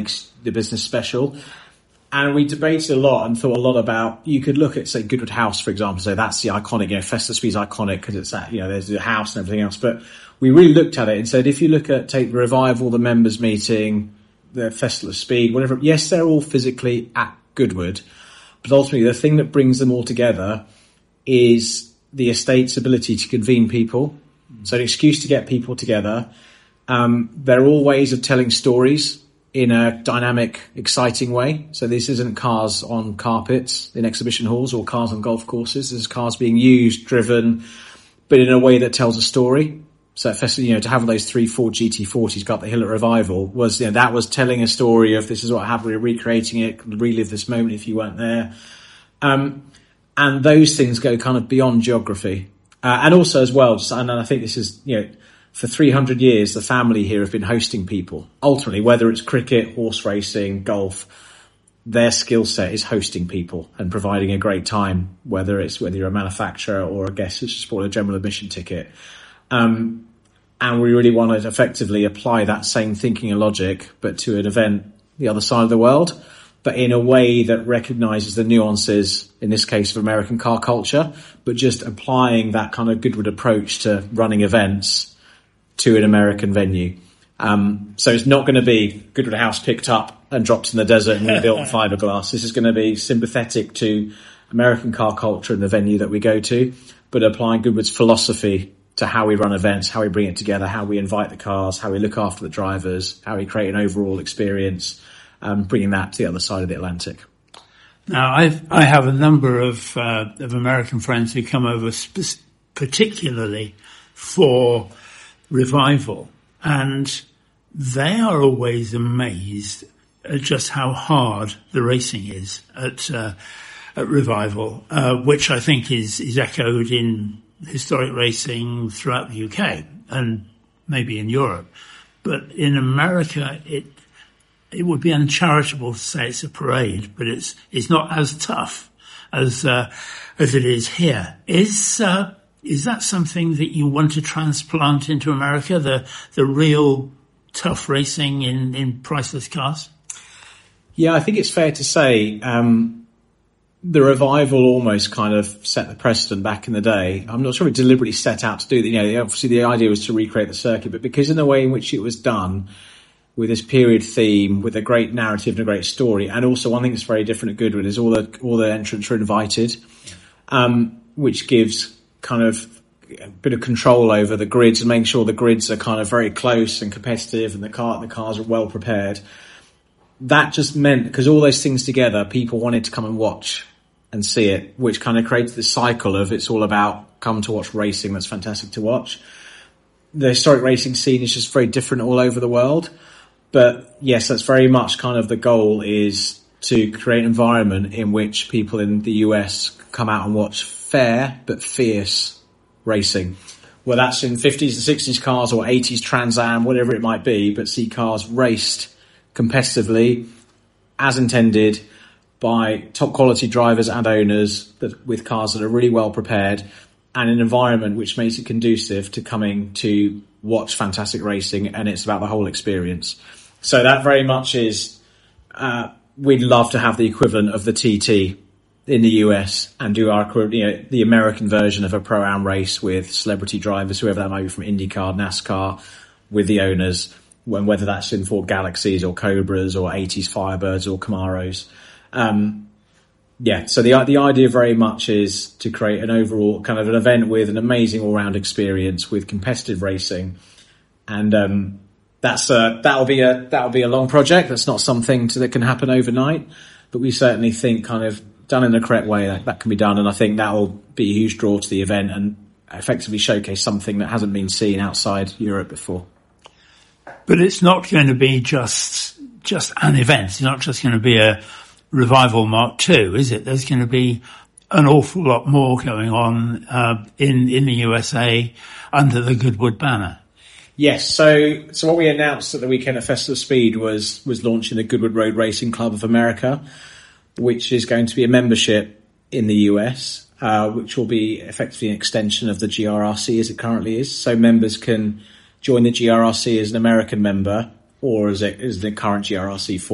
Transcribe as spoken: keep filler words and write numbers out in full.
makes the business special. And we debated a lot and thought a lot about, you could look at, say, Goodwood House, for example, so that's the iconic, you know, Festival of Speed's iconic because it's that, you know, there's the house and everything else. But we really looked at it and said, if you look at, take the Revival, the members meeting, the Festival of Speed, whatever, yes, they're all physically at Goodwood, but ultimately the thing that brings them all together is the estate's ability to convene people. So an excuse to get people together. Um, they're all ways of telling stories in a dynamic, exciting way. So this isn't cars on carpets in exhibition halls or cars on golf courses. This is cars being used, driven, but in a way that tells a story. So, you know, to have those three Ford G T forties go up the hill at Revival was, you know, that was telling a story of this is what happened. We're recreating it, relive this moment if you weren't there. Um, and those things go kind of beyond geography. Uh, and also as well, and I think this is, you know, for three hundred years, the family here have been hosting people. Ultimately, whether it's cricket, horse racing, golf, their skill set is hosting people and providing a great time, whether it's whether you're a manufacturer or a guest who's just bought a general admission ticket. Um, and we really want to effectively apply that same thinking and logic, but to an event the other side of the world, but in a way that recognises the nuances, in this case, of American car culture, but just applying that kind of Goodwood approach to running events to an American venue. Um, so it's not going to be Goodwood House picked up and dropped in the desert and rebuilt in fiberglass. This is going to be sympathetic to American car culture and the venue that we go to, but applying Goodwood's philosophy to how we run events, how we bring it together, how we invite the cars, how we look after the drivers, how we create an overall experience, um, bringing that to the other side of the Atlantic. Now, I've, I have a number of, uh, of American friends who come over sp- particularly for Revival, and they are always amazed at just how hard the racing is at uh, at Revival, uh, which I think is is echoed in historic racing throughout the U K and maybe in Europe, but in America it it would be uncharitable to say it's a parade, but it's it's not as tough as uh, as it is here. Is uh, Is that something that you want to transplant into America, the the real tough racing in, in priceless cars? Yeah, I think it's fair to say um, the Revival almost kind of set the precedent back in the day. I'm not sure it deliberately set out to do that. You know, obviously the idea was to recreate the circuit, but because in the way in which it was done, with this period theme, with a great narrative and a great story, and also one thing that's very different at Goodwood is all the all the entrants are invited, um, which gives kind of a bit of control over the grids and making sure the grids are kind of very close and competitive and the car the cars are well prepared. That just meant, because all those things together, people wanted to come and watch and see it, which kind of created this cycle of it's all about come to watch racing that's fantastic to watch. The historic racing scene is just very different all over the world. But yes, that's very much kind of the goal, is to create an environment in which people in the U S come out and watch fair but fierce racing, whether that's in fifties and sixties cars or eighties Trans Am, whatever it might be, but see cars raced competitively as intended by top quality drivers and owners that with cars that are really well prepared, and an environment which makes it conducive to coming to watch fantastic racing, and it's about the whole experience. So that very much is uh we'd love to have the equivalent of the T T in the U S and do our, you know, the American version of a Pro-Am race with celebrity drivers, whoever that might be, from IndyCar, NASCAR, with the owners, when whether that's in Ford Galaxies or Cobras or eighties Firebirds or Camaros. Um, yeah, so the the idea very much is to create an overall kind of an event with an amazing all-round experience with competitive racing, and um, that's uh, that'll be a that'll be a long project. That's not something to, that can happen overnight, but we certainly think kind of done in the correct way that, that can be done, and I think that will be a huge draw to the event and effectively showcase something that hasn't been seen outside Europe before. But it's not going to be just just an event. It's not just going to be a Revival Mark two, is it? There's going to be an awful lot more going on uh, in in the U S A under the Goodwood banner. Yes, so so what we announced at the weekend at Festival of Speed was was launching the Goodwood Road Racing Club of America, which is going to be a membership in the U S, uh, which will be effectively an extension of the G R R C as it currently is. So members can join the G R R C as an American member or as, a, as the current G R R C